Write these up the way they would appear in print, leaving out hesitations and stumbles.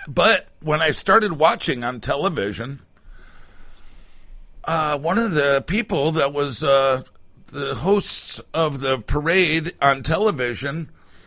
But when I started watching on television, one of the people that was the hosts of the parade on television,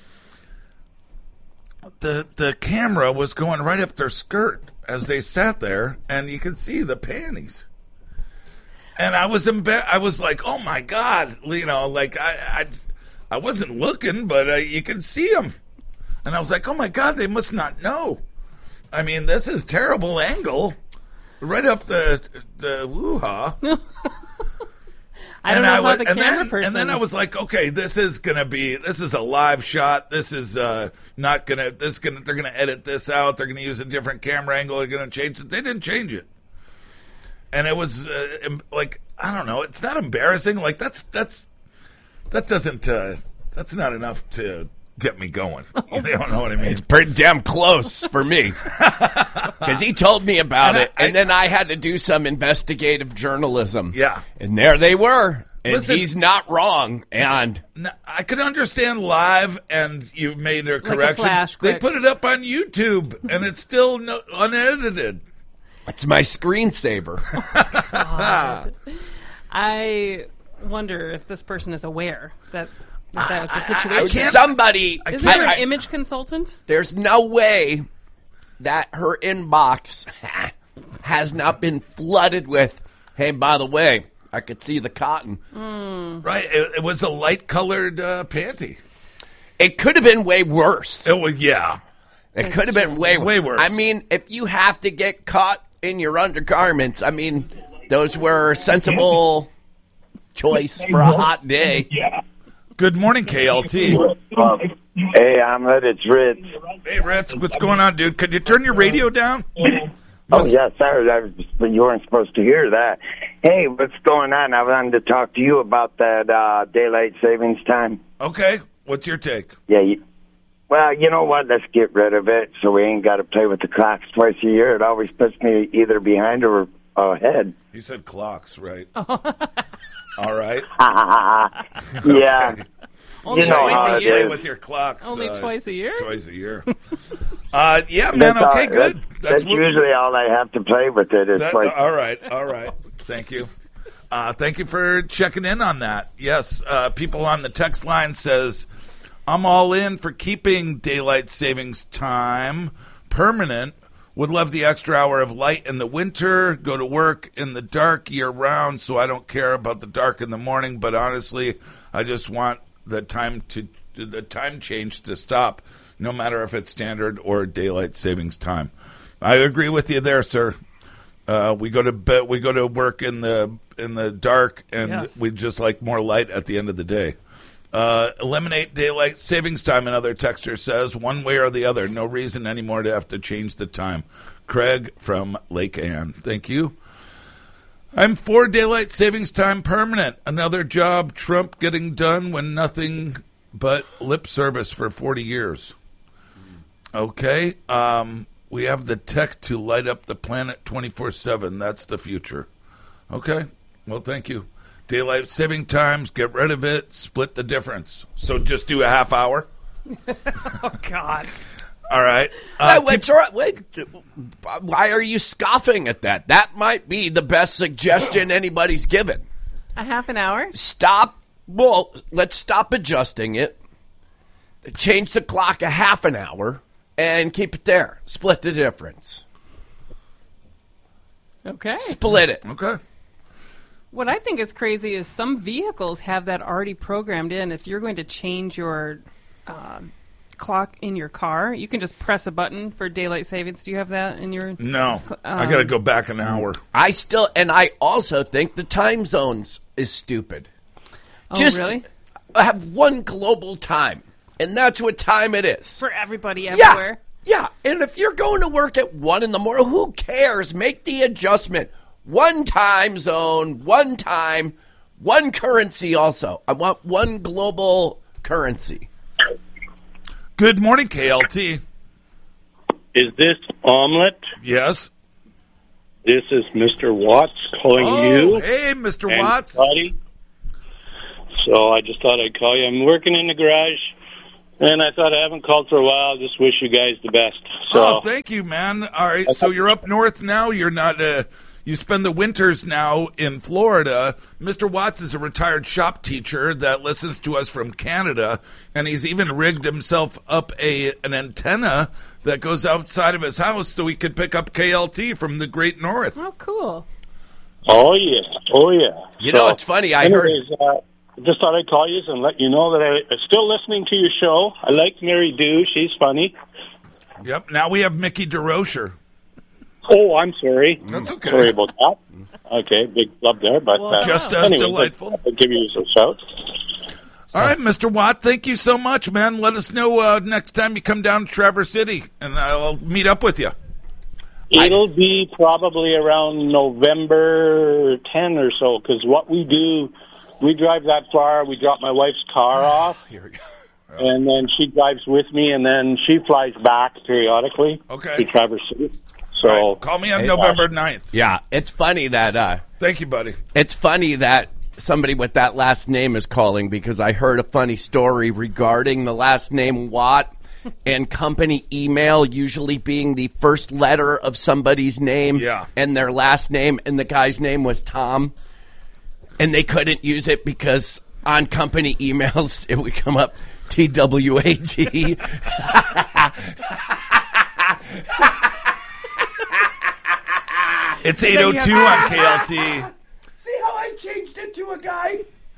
the camera was going right up their skirt as they sat there, and you could see the panties. And I was I was like, oh my God, like I wasn't looking, but you could see them. And I was like, oh my God, they must not know. I mean, this is terrible angle, right up the woo-ha. I don't know how the camera person. And then I was like, okay, this is a live shot. This is not gonna. They're gonna edit this out. They're gonna use a different camera angle. They're gonna change it. They didn't change it, and it was like, I don't know. It's not embarrassing. Like that's not enough to get me going. You don't know what I mean? It's pretty damn close for me. Because he told me about it, and then I had to do some investigative journalism. Yeah. And there they were. And Listen, he's not wrong. And I could understand live, and you made a correction. Like a flash, they quick. put it up on YouTube, and it's still unedited. it's my screensaver. I wonder if this person is aware that was the situation. Somebody. Is there an image consultant? There's no way that her inbox has not been flooded with, hey, by the way, I could see the cotton. Right. It was a light-colored panty. It could have been way worse. It was, yeah. It could have been way worse. I mean, if you have to get caught in your undergarments, I mean, those were sensible choice for a hot day. Good morning, KLT. Hey, Omelet, it's Ritz. Hey, Ritz, what's going on, dude? Could you turn your radio down? Oh, yes, sir. You weren't supposed to hear that. Hey, what's going on? I wanted to talk to you about that daylight savings time. Okay. What's your take? Yeah, well, you know what? Let's get rid of it so we ain't got to play with the clocks twice a year. It always puts me either behind or ahead. He said clocks, right? All right. Yeah. Only You know twice how a it year. Play is. with your clocks. Only twice a year? Twice a year. Yeah, man. That's Okay, good. That's usually all I have to play with it. Is like, all right. Thank you. Thank you for checking in on that. Yes, people on the text line says, I'm all in for keeping daylight savings time permanent. Would love the extra hour of light in the winter. Go to work in the dark year-round, so I don't care about the dark in the morning. But honestly, I just want the time change to stop, no matter if it's standard or daylight savings time. I agree with you there, sir. We go to work in the dark, and Yes. we just like more light at the end of the day. Eliminate daylight savings time, another texter says, one way or the other. No reason anymore to have to change the time. Craig from Lake Ann. Thank you. I'm for daylight savings time permanent. Another job Trump getting done when nothing but lip service for 40 years. Okay. We have the tech to light up the planet 24/7. That's the future. Okay. Well, thank you. Daylight saving times, get rid of it, split the difference. So just do a half hour. Oh, God. All right. Wait, why are you scoffing at that? That might be the best suggestion anybody's given. A half an hour? Let's stop adjusting it. Change the clock a half an hour and keep it there. Split the difference. Okay. Split it. Okay. What I think is crazy is some vehicles have that already programmed in. If you're going to change your clock in your car, you can just press a button for daylight savings. Do you have that in your... No. I got to go back an hour. I also think the time zones is stupid. Oh, Just really? have one global time, and that's what time it is. For everybody everywhere? Yeah, and if you're going to work at 1 in the morning, who cares? Make the adjustment. One time zone, one time, one currency also. I want one global currency. Good morning, KLT. Is this Omelet? Yes. This is Mr. Watts calling you. Hey, Mr. and Watts. Scotty. So I just thought I'd call you. I'm working in the garage, And I thought I haven't called for a while. Just wish you guys the best. So, thank you, man. All right, so you're up north now. You're not. You spend the winters now in Florida. Mr. Watts is a retired shop teacher that listens to us from Canada, and he's even rigged himself up an antenna that goes outside of his house so he could pick up KLT from the Great North. Oh, cool. Oh, yeah. You know, it's funny. I heard... just thought I'd call you and let you know that I'm still listening to your show. I like Mary Dew. She's funny. Yep. Now we have Mickey DeRocher. Oh, I'm sorry. That's okay. Sorry about that. Okay, big club there. But just as anyway, delightful. I'll give you a shout. All right, Mr. Watt, thank you so much, man. Let us know next time you come down to Traverse City, and I'll meet up with you. It'll be probably around November 10 or so, because what we do, we drive that far. We drop my wife's car off, and then she drives with me, and then she flies back periodically to Traverse City. So right. Call me on November 9th. Yeah, it's funny that... Thank you, buddy. It's funny that somebody with that last name is calling, because I heard a funny story regarding the last name Watt and company email usually being the first letter of somebody's name and their last name, and the guy's name was Tom. And they couldn't use it because on company emails it would come up TWAT. It's 8:02 on KLT. See how I changed it to a guy?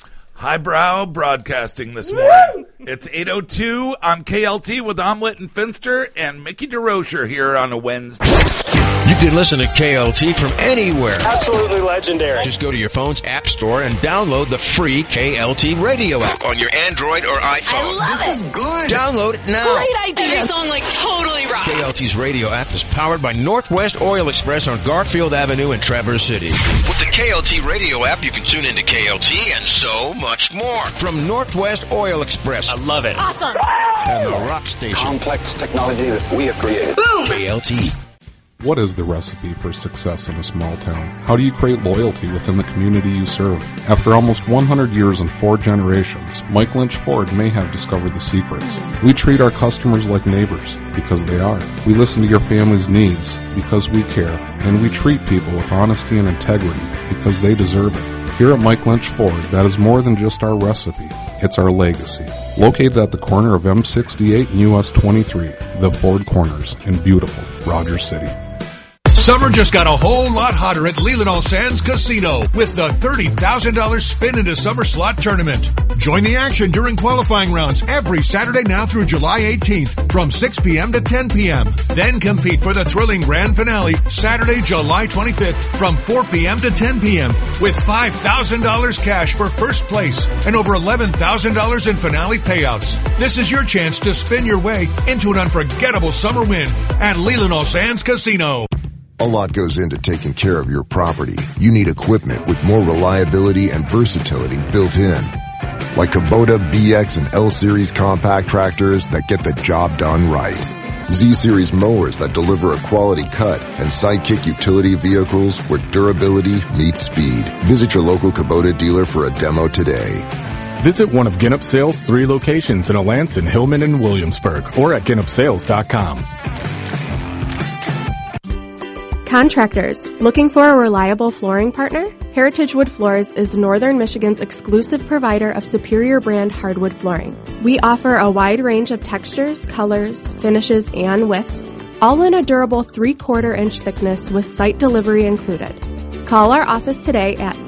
Highbrow broadcasting this morning. It's 8:02 on KLT with Omelette and Finster and Mickey DeRocher here on a Wednesday. You can listen to KLT from anywhere. Absolutely legendary. Just go to your phone's app store and download the free KLT radio app on your Android or iPhone. I love this is good. Download it now. Great idea. Every song totally rocks. KLT's radio app is powered by Northwest Oil Express on Garfield Avenue in Traverse City. With the KLT radio app, you can tune into KLT and so much more. From Northwest Oil Express. I love it. Awesome. And the Rock Station. Complex technology that we have created. Boom. KLT. What is the recipe for success in a small town? How do you create loyalty within the community you serve? After almost 100 years and 4 generations, Mike Lynch Ford may have discovered the secrets. We treat our customers like neighbors, because they are. We listen to your family's needs, because we care. And we treat people with honesty and integrity, because they deserve it. Here at Mike Lynch Ford, that is more than just our recipe. It's our legacy. Located at the corner of M68 and US 23, the Ford Corners in beautiful Rogers City. Summer just got a whole lot hotter at Leland All Sands Casino with the $30,000 Spin into Summer Slot Tournament. Join the action during qualifying rounds every Saturday now through July 18th from 6 p.m. to 10 p.m. Then compete for the thrilling grand finale Saturday, July 25th from 4 p.m. to 10 p.m. with $5,000 cash for first place and over $11,000 in finale payouts. This is your chance to spin your way into an unforgettable summer win at Leland All Sands Casino. A lot goes into taking care of your property. You need equipment with more reliability and versatility built in. Like Kubota BX and L-Series compact tractors that get the job done right. Z-Series mowers that deliver a quality cut, and Sidekick utility vehicles where durability meets speed. Visit your local Kubota dealer for a demo today. Visit one of Ginup Sales' 3 locations in Alanson, Hillman, and Williamsburg, or at GinupSales.com. Contractors, looking for a reliable flooring partner? Heritage Wood Floors is Northern Michigan's exclusive provider of superior brand hardwood flooring. We offer a wide range of textures, colors, finishes, and widths, all in a durable 3/4-inch thickness with site delivery included. Call our office today at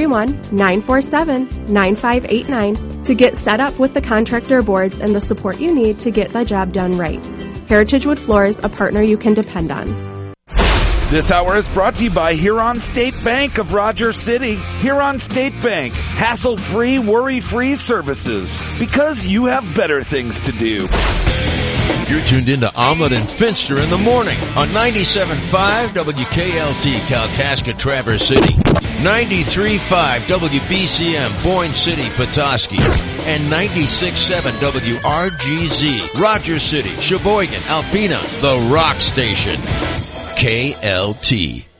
231-947-9589 to get set up with the contractor boards and the support you need to get the job done right. Heritage Wood Floors, a partner you can depend on. This hour is brought to you by Huron State Bank of Rogers City. Huron State Bank, hassle-free, worry-free services, because you have better things to do. You're tuned into Omelette and Finster in the morning on 97.5 WKLT, Kalkaska, Traverse City, 93.5 WBCM, Boyne City, Petoskey, and 96.7 WRGZ, Rogers City, Sheboygan, Alpena, the Rock Station. KLT.